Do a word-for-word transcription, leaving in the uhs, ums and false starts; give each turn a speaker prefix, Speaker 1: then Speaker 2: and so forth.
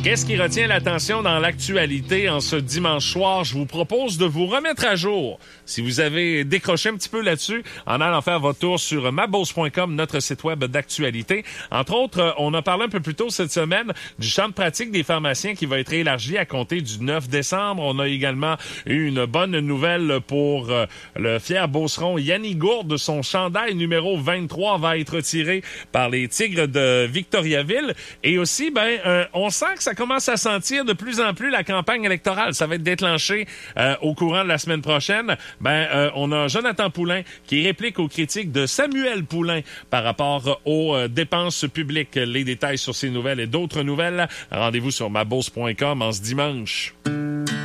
Speaker 1: Qu'est-ce qui retient l'attention dans l'actualité en ce dimanche soir? Je vous propose de vous remettre à jour. Si vous avez décroché un petit peu là-dessus, en allant faire votre tour sur ma bourse point com, notre site web d'actualité. Entre autres, on a parlé un peu plus tôt cette semaine du champ de pratique des pharmaciens qui va être élargi à compter du neuf décembre. On a également eu une bonne nouvelle pour euh, le fier beauceron Yannick Gourde. Son chandail numéro vingt-trois va être tiré par les Tigres de Victoriaville. Et aussi, ben, euh, on sent que ça commence à sentir de plus en plus la campagne électorale. Ça va être déclenché euh, au courant de la semaine prochaine. Ben, euh, on a Jonathan Poulain qui réplique aux critiques de Samuel Poulain par rapport aux euh, dépenses publiques. Les détails sur ces nouvelles et d'autres nouvelles, rendez-vous sur ma bourse point com en ce dimanche.